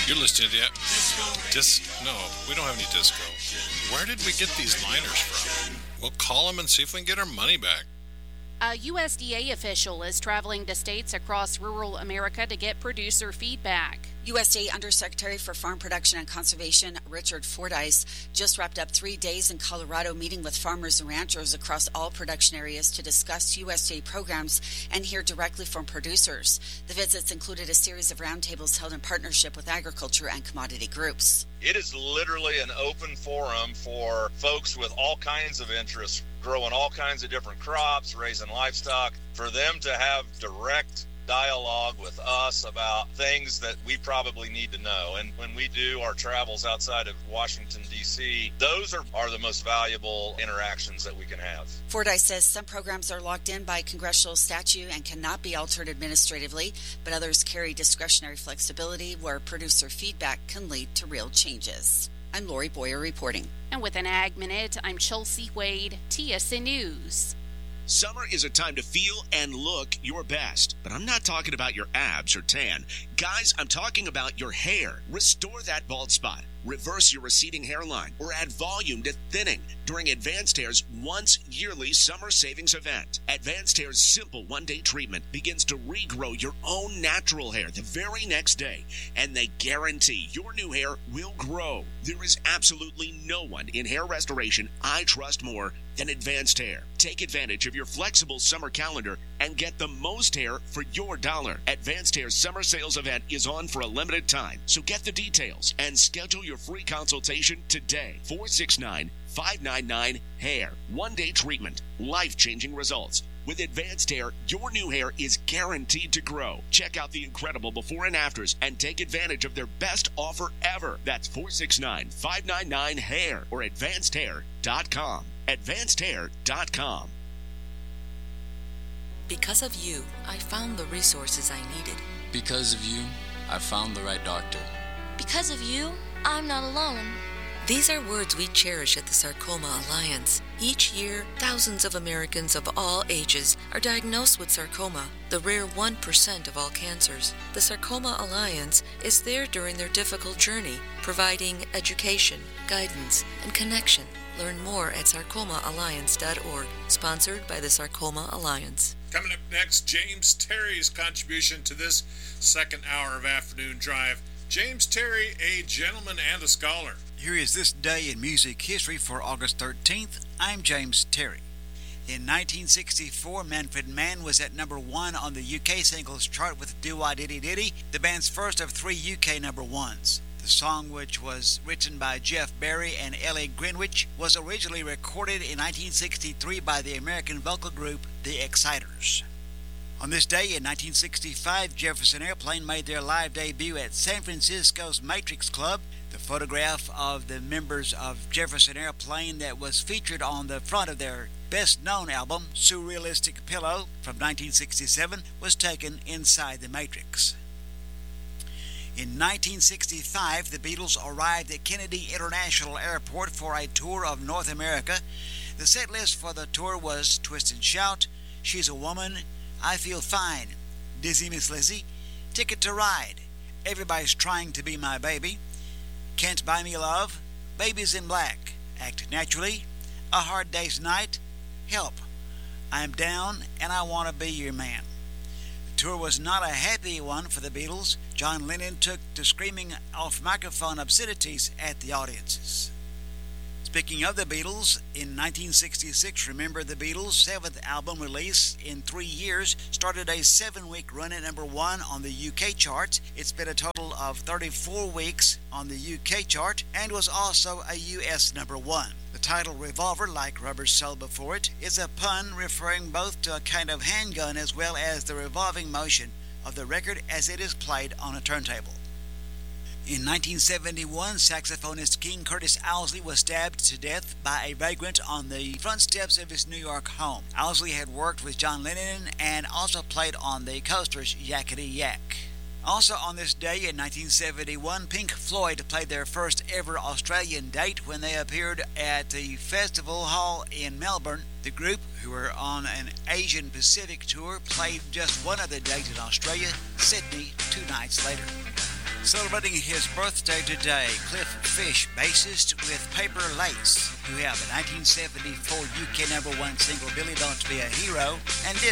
You're listening to No, we don't have any disco. Where did we get these liners from? We'll call them and see if we can get our money back. A USDA official is traveling to states across rural America to get producer feedback. USDA Undersecretary for Farm Production and Conservation Richard Fordyce just wrapped up 3 days in Colorado meeting with farmers and ranchers across all production areas to discuss USDA programs and hear directly from producers. The visits included a series of roundtables held in partnership with agriculture and commodity groups. It is literally an open forum for folks with all kinds of interests, growing all kinds of different crops, raising livestock, for them to have direct dialogue with us about things that we probably need to know. And when we do our travels outside of Washington, D.C., those are the most valuable interactions that we can have. Fordyce says some programs are locked in by congressional statute and cannot be altered administratively, but others carry discretionary flexibility where producer feedback can lead to real changes. I'm Lori Boyer reporting. And with an Ag Minute, I'm Chelsea Wade, TSN News. Summer is a time to feel and look your best. But I'm not talking about your abs or tan. Guys, I'm talking about your hair. Restore that bald spot, reverse your receding hairline, or add volume to thinning during Advanced Hair's once yearly summer savings event. Advanced Hair's simple one-day treatment begins to regrow your own natural hair the very next day, and they guarantee your new hair will grow. There is absolutely no one in hair restoration I trust more than Advanced Hair. Take advantage of your flexible summer calendar and get the most hair for your dollar. Advanced Hair's summer sales event is on for a limited time, so get the details and schedule your free consultation today. 469-599-HAIR. One-day treatment. Life-changing results. With Advanced Hair, your new hair is guaranteed to grow. Check out the incredible before and afters and take advantage of their best offer ever. That's 469-599-HAIR or advancedhair.com. advancedhair.com. Because of you, I found the resources I needed. Because of you, I found the right doctor. Because of you, I'm not alone. These are words we cherish at the Sarcoma Alliance. Each year, thousands of Americans of all ages are diagnosed with sarcoma, the rare 1% of all cancers. The Sarcoma Alliance is there during their difficult journey, providing education, guidance, and connection. Learn more at sarcomaalliance.org, sponsored by the Sarcoma Alliance. Coming up next, James Terry's contribution to this second hour of Afternoon Drive. James Terry, a gentleman and a scholar. Here is this day in music history for August 13th. I'm James Terry. In 1964, Manfred Mann was at number 1 on the UK singles chart with Do Wah Diddy Diddy, the band's first of 3 UK number 1s. The song, which was written by Jeff Barry and Ellie Greenwich, was originally recorded in 1963 by the American vocal group The Exciters. On this day in 1965, Jefferson Airplane made their live debut at San Francisco's Matrix Club. The photograph of the members of Jefferson Airplane that was featured on the front of their best-known album, Surrealistic Pillow, from 1967, was taken inside the Matrix. In 1965, the Beatles arrived at Kennedy International Airport for a tour of North America. The set list for the tour was Twist and Shout, She's a Woman, I Feel Fine, Dizzy Miss Lizzy, Ticket to Ride, Everybody's Trying to Be My Baby, Can't Buy Me Love, Babies in Black, Act Naturally, A Hard Day's Night, Help, I'm Down and I Want to Be Your Man. The tour was not a happy one for the Beatles. John Lennon took to screaming off microphone obscenities at the audiences. Speaking of the Beatles, in 1966, Remember the Beatles' 7th album release in 3 years started a 7-week run at number 1 on the UK charts. It spent a total of 34 weeks on the UK chart and was also a US number 1. The title Revolver, like Rubber Soul before it, is a pun referring both to a kind of handgun as well as the revolving motion of the record as it is played on a turntable. In 1971, saxophonist King Curtis Owsley was stabbed to death by a vagrant on the front steps of his New York home. Owsley had worked with John Lennon and also played on the Coasters' Yakety Yak. Also on this day in 1971, Pink Floyd played their first ever Australian date when they appeared at the Festival Hall in Melbourne. The group, who were on an Asian Pacific tour, played just one other date in Australia, Sydney, 2 nights later. Celebrating his birthday today, Cliff Fish, bassist with Paper Lace, who have the 1974 UK #1 single Billy Don't Be a Hero, and